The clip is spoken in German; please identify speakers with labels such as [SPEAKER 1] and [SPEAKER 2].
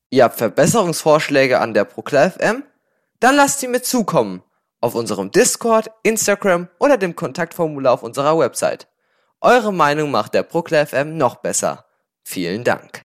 [SPEAKER 1] Ihr habt Verbesserungsvorschläge an der Proklar FM? Dann lasst sie mir zukommen. Auf unserem Discord, Instagram oder dem Kontaktformular auf unserer Website. Eure Meinung macht der Proklar FM noch besser. Vielen Dank.